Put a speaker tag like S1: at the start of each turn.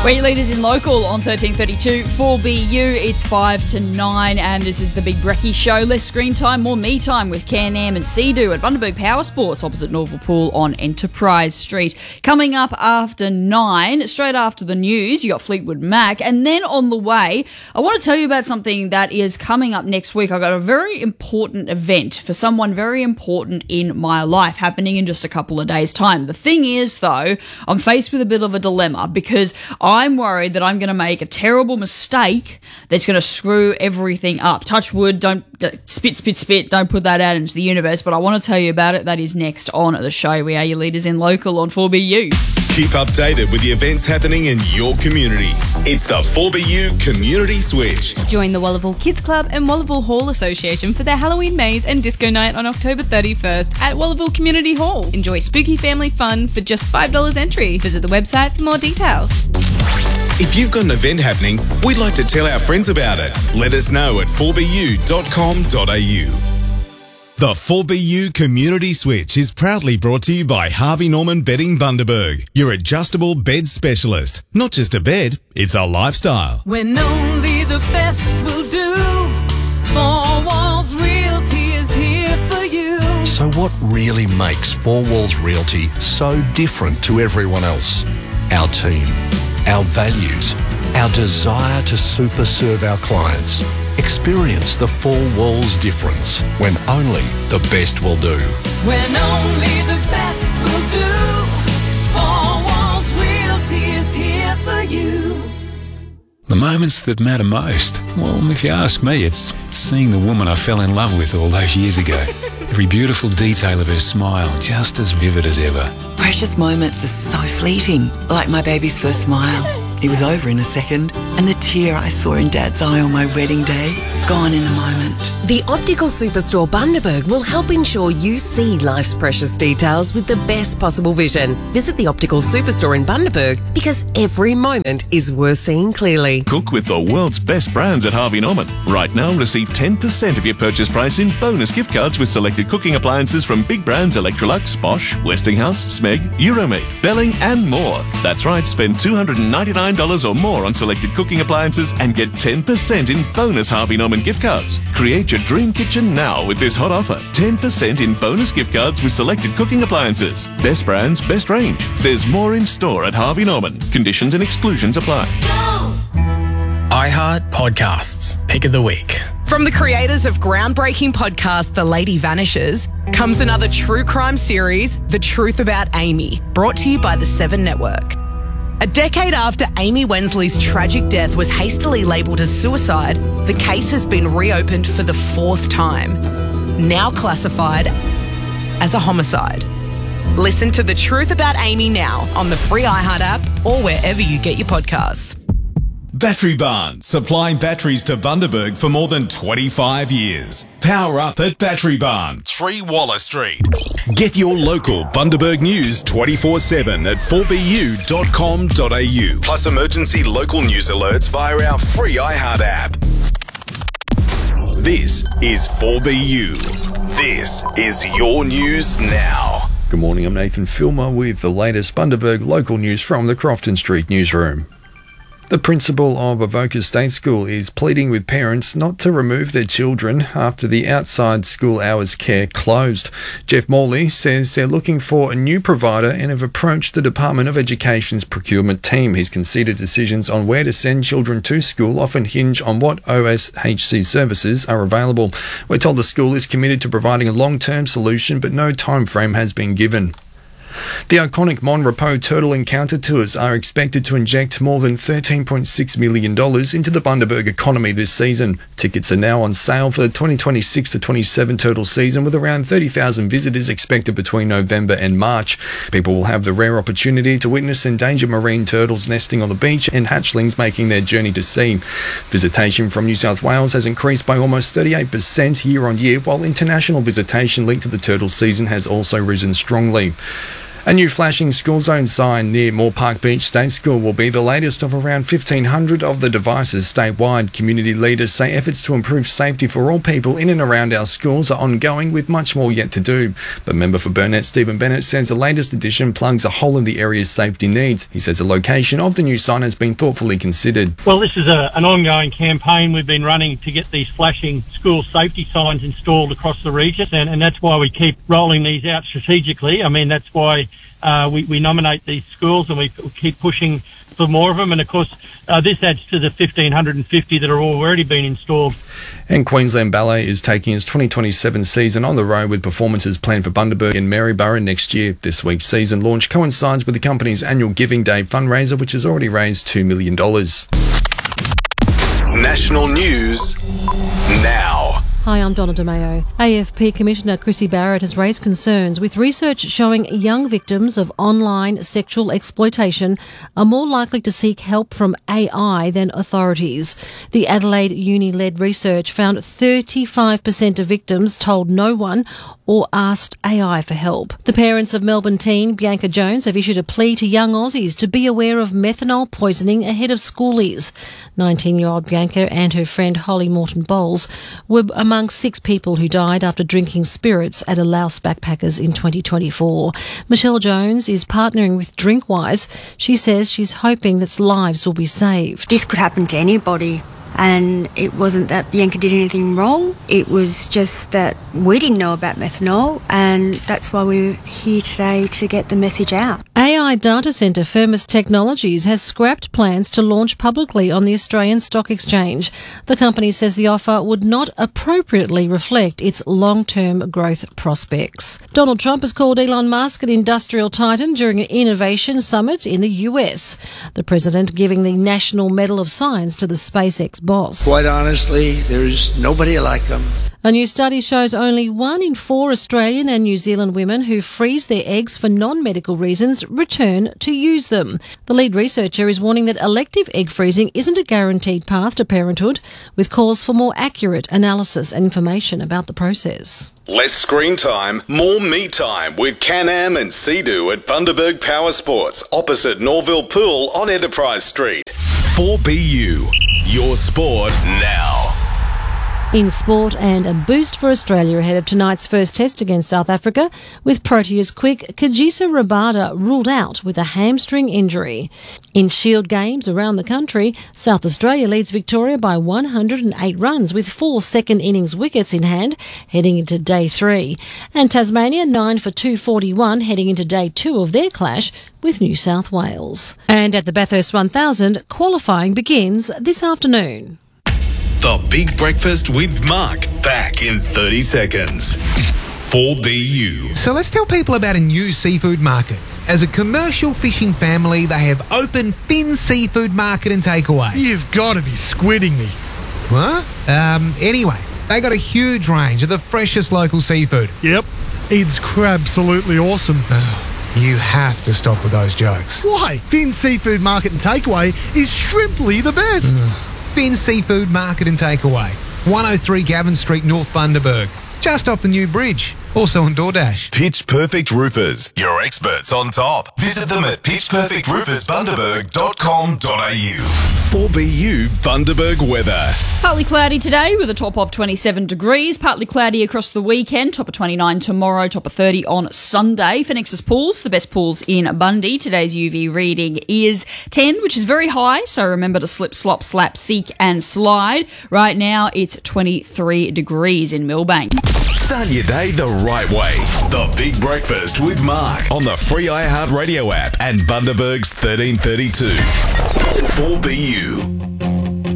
S1: We're your leaders in local on 1332 4BU. It's 5 to 9 and this is the Big Brekkie Show. Less screen time, more me time with Can-Am and Sea-Doo at Bundaberg Power Sports opposite Norval Pool on Enterprise Street. Coming up after 9, straight after the news, you got Fleetwood Mac. And then on the way, I want to tell you about something that is coming up next week. I've got a very important event for someone very important in my life happening in just a couple of days' time. The thing is, though, I'm faced with a bit of a dilemma because I'm worried that I'm going to make a terrible mistake that's going to screw everything up. Touch wood, don't spit, don't put that out into the universe, but I want to tell you about it. That is next on the show. We are your leaders in local on 4BU.
S2: Keep updated with the events happening in your community. It's the 4BU Community Switch.
S3: Join the Wallaville Kids Club and Wallaville Hall Association for their Halloween maze and disco night on October 31st at Wallaville Community Hall. Enjoy spooky family fun for just $5 entry. Visit the website for more details.
S2: If you've got an event happening, we'd like to tell our friends about it. Let us know at 4bu.com.au. The 4BU Community Switch is proudly brought to you by Harvey Norman Bedding Bundaberg, your adjustable bed specialist. Not just a bed, it's a lifestyle.
S4: When only the best will do, Four Walls Realty is here for you.
S5: So what really makes Four Walls Realty so different to everyone else? Our team, our values, our desire to super serve our clients. Experience the Four Walls difference when only the best will do.
S4: When only the best will do, Four Walls Realty is here for you.
S6: The moments that matter most, well, if you ask me, it's seeing the woman I fell in love with all those years ago. Every beautiful detail of her smile, just as vivid as ever.
S7: Precious moments are so fleeting, like my baby's first smile. It was over in a second, and the tear I saw in Dad's eye on my wedding day, gone in a moment.
S8: The Optical Superstore Bundaberg will help ensure you see life's precious details with the best possible vision. Visit the Optical Superstore in Bundaberg because every moment is worth seeing clearly.
S9: Cook with the world's best brands at Harvey Norman. Right now, receive 10% of your purchase price in bonus gift cards with selected cooking appliances from big brands Electrolux, Bosch, Westinghouse, Smeg, Euromaid, Belling and more. That's right, spend $299 or more on selected cooking appliances and get 10% in bonus Harvey Norman gift cards. Create your dream kitchen now with this hot offer. 10% in bonus gift cards with selected cooking appliances. Best brands, best range. There's more in store at Harvey Norman. Conditions and exclusions apply.
S10: iHeart Podcasts. Pick of the week.
S11: From the creators of groundbreaking podcast The Lady Vanishes comes another true crime series, The Truth About Amy, brought to you by the Seven Network. A decade after Amy Wensley's tragic death was hastily labelled as suicide, the case has been reopened for the 4th time, now classified as a homicide. Listen to The Truth About Amy now on the free iHeart app or wherever you get your podcasts.
S2: Battery Barn, supplying batteries to Bundaberg for more than 25 years. Power up at Battery Barn, 3 Waller Street. Get your local Bundaberg news 24/7 at 4bu.com.au. Plus emergency local news alerts via our free iHeart app. This is 4BU. This is your news now.
S12: Good morning, I'm Nathan Filmer with the latest Bundaberg local news from the Crofton Street newsroom. The principal of Avoca State School is pleading with parents not to remove their children after the outside school hours care closed. Jeff Morley says they're looking for a new provider and have approached the Department of Education's procurement team. He's considered decisions on where to send children to school often hinge on what OSHC services are available. We're told the school is committed to providing a long-term solution, but no time frame has been given. The iconic Mon Repos Turtle Encounter Tours are expected to inject more than $13.6 million into the Bundaberg economy this season. Tickets are now on sale for the 2026-27 turtle season, with around 30,000 visitors expected between November and March. People will have the rare opportunity to witness endangered marine turtles nesting on the beach and hatchlings making their journey to sea. Visitation from New South Wales has increased by almost 38% year on year, while international visitation linked to the turtle season has also risen strongly. A new flashing school zone sign near Moore Park Beach State School will be the latest of around 1,500 of the devices statewide. Community leaders say efforts to improve safety for all people in and around our schools are ongoing, with much more yet to do. But member for Burnett, Stephen Bennett, says the latest addition plugs a hole in the area's safety needs. He says the location of the new sign has been thoughtfully considered.
S13: Well, this is an ongoing campaign we've been running to get these flashing school safety signs installed across the region, and that's why we keep rolling these out strategically. I mean, that's why we nominate these schools and we keep pushing for more of them. And of course, this adds to the 1,550 that are already been installed.
S12: And Queensland Ballet is taking its 2027 season on the road, with performances planned for Bundaberg and Maryborough next year. This week's season launch coincides with the company's annual Giving Day fundraiser, which has already raised $2 million.
S2: National news now.
S14: Hi, I'm Donna DeMayo. AFP Commissioner Chrissy Barrett has raised concerns with research showing young victims of online sexual exploitation are more likely to seek help from AI than authorities. The Adelaide Uni-led research found 35% of victims told no one or asked AI for help. The parents of Melbourne teen Bianca Jones have issued a plea to young Aussies to be aware of methanol poisoning ahead of schoolies. 19-year-old Bianca and her friend Holly Morton Bowles were among 6 people who died after drinking spirits at a Laos backpackers in 2024. Michelle Jones is partnering with Drinkwise. She says she's hoping that lives will be saved.
S15: This could happen to anybody. And it wasn't that Bianca did anything wrong. It was just that we didn't know about methanol, and that's why we're here today, to get the message out.
S14: AI data centre Firmus Technologies has scrapped plans to launch publicly on the Australian Stock Exchange. The company says the offer would not appropriately reflect its long-term growth prospects. Donald Trump has called Elon Musk an industrial titan during an innovation summit in the US. The president giving the National Medal of Science to the SpaceX boss.
S16: Quite honestly, there's nobody like him.
S14: A new study shows only 1 in 4 Australian and New Zealand women who freeze their eggs for non-medical reasons return to use them. The lead researcher is warning that elective egg freezing isn't a guaranteed path to parenthood, with calls for more accurate analysis and information about the process.
S2: Less screen time, more me time with Can-Am and Sea-Doo at Bundaberg Power Sports, opposite Norville Pool on Enterprise Street. 4BU, your sport now.
S14: In sport, and a boost for Australia ahead of tonight's first test against South Africa, with Proteas quick Kagiso Rabada ruled out with a hamstring injury. In Shield games around the country, South Australia leads Victoria by 108 runs with 4 second innings wickets in hand heading into day 3. And Tasmania 9 for 241 heading into day 2 of their clash with New South Wales. And at the Bathurst 1000, qualifying begins this afternoon.
S2: The Big Breakfast with Mark, back in 30 seconds. 4BU.
S17: So let's tell people about a new seafood market. As a commercial fishing family, they have opened Finn Seafood Market and Takeaway.
S18: You've got to be squidding me.
S17: What? Anyway, they got a huge range of the freshest local seafood.
S18: Yep, it's crab-absolutely awesome.
S17: You have to stop with those jokes.
S18: Why? Finn Seafood Market and Takeaway is shrimply the best.
S17: Finn Seafood Market and Takeaway, 103 Gavin Street, North Bundaberg, just off the new bridge. Also on DoorDash.
S2: Pitch Perfect Roofers, your experts on top. Visit them at pitchperfectroofersbundaberg.com.au. 4BU Bundaberg weather.
S1: Partly cloudy today with a top of 27 degrees. Partly cloudy across the weekend. Top of 29 tomorrow. Top of 30 on Sunday. For Nexus Pools, the best pools in Bundy. Today's UV reading is 10, which is very high. So remember to slip, slop, slap, seek and slide. Right now it's 23 degrees in Millbank.
S2: Start your day the right way. The Big Breakfast with Mark on the free iHeartRadio app and Bundaberg's 1332. 4BU.